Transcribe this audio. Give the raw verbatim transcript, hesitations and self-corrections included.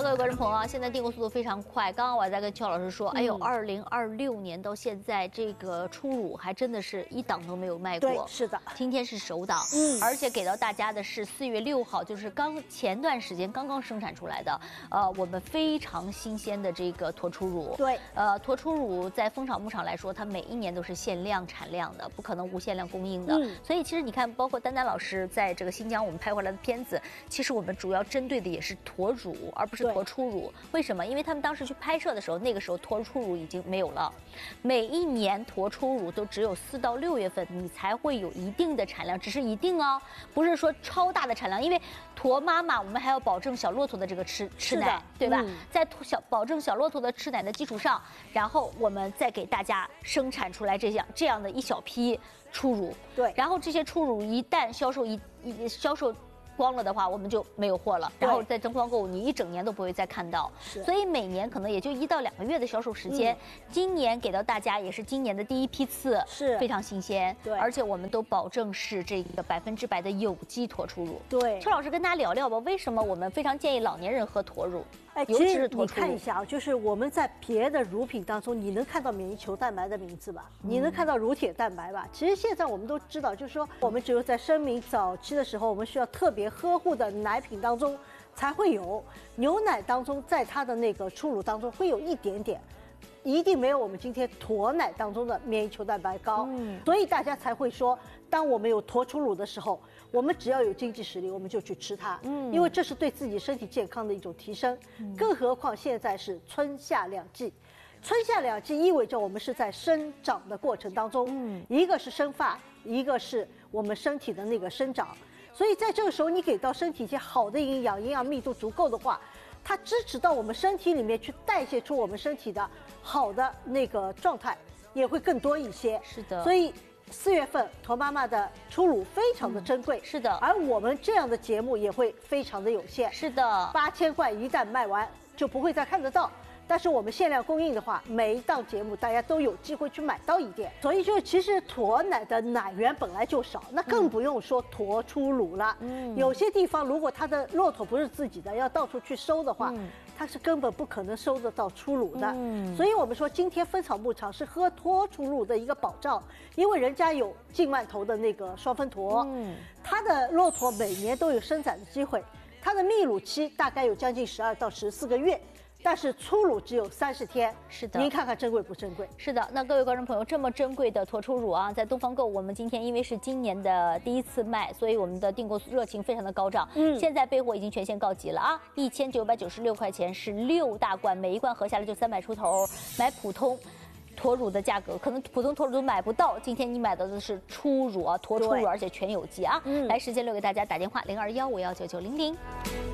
各位观众朋友啊，现在订购速度非常快。刚刚我还在跟邱老师说，哎呦，二零二六年到现在，这个初乳还真的是一档都没有卖过。 对，是的， 今天是首档， 嗯， 而且给到大家的是四月六号，就是刚前段时间刚刚生产出来的，呃，我们非常新鲜的这个驼初乳。 对， 呃，驼初乳在蜂场牧场来说，它每一年都是限量产量的，不可能无限量供应的。嗯，所以其实你看，包括丹丹老师在这个新疆我们拍回来的片子，其实我们主要针对的也是驼乳，而不是驼初乳。为什么？因为他们当时去拍摄的时候，那个时候驼初乳已经没有了。每一年驼初乳都只有四到六月份你才会有一定的产量，只是一定哦，不是说超大的产量。因为驼妈妈我们还要保证小骆驼的这个吃吃奶，对吧？嗯、在小保证小骆驼的吃奶的基础上，然后我们再给大家生产出来这样这样的一小批初乳。对，然后这些初乳一旦销售一一销售。光了的话，我们就没有货了。然后在灯光购物，你一整年都不会再看到。所以每年可能也就一到两个月的销售时间。嗯、今年给到大家也是今年的第一批次，是非常新鲜。对，而且我们都保证是这个百分之百的有机驼初乳。对，邱老师跟大家聊聊吧，为什么我们非常建议老年人喝驼乳？ 哎，尤其是你看一下啊，就是我们在别的乳品当中，你能看到免疫球蛋白的名字吧？嗯、你能看到乳铁蛋白吧？其实现在我们都知道，就是说我们只有在生命早期的时候，我们需要特别呵护的奶品当中才会有。牛奶当中，在它的那个初乳当中会有一点点。一定没有我们今天驼奶当中的免疫球蛋白高，嗯，所以大家才会说，当我们有驼初乳的时候，我们只要有经济实力，我们就去吃它，嗯，因为这是对自己身体健康的一种提升。嗯、更何况现在是春夏两季，春夏两季意味着我们是在生长的过程当中，嗯，一个是生发，一个是我们身体的那个生长，所以在这个时候，你给到身体一些好的营养，营养密度足够的话。它支持到我们身体里面去代谢出我们身体的好的那个状态，也会更多一些。是的，所以四月份驼妈妈的初乳非常的珍贵。嗯、是的，而我们这样的节目也会非常的有限。是的，八千块一旦卖完就不会再看得到。但是我们限量供应的话，每一档节目大家都有机会去买到一点，所以就其实驼奶的奶源本来就少，那更不用说驼初乳了。嗯，有些地方如果它的骆驼不是自己的，要到处去收的话，嗯、它是根本不可能收得到初乳的。嗯，所以我们说今天蜂场牧场是喝驼初乳的一个保障，因为人家有近万头的那个双分驼，嗯，它的骆驼每年都有生长的机会，它的泌乳期大概有将近十二到十四个月。但是初乳只有三十天，是的，您看看珍贵不珍贵？是的，那各位观众朋友，这么珍贵的驼初乳啊，在东方购，我们今天因为是今年的第一次卖，所以我们的订购热情非常的高涨。嗯，现在备货已经全线告急了啊，一千九百九十六块钱是六大罐，每一罐合下来就三百出头，买普通。驼乳的价格可能普通驼乳都买不到，今天你买到的是初乳啊，驼初乳，而且全有机啊。嗯，来，时间留给大家打电话零二幺五幺九九零零。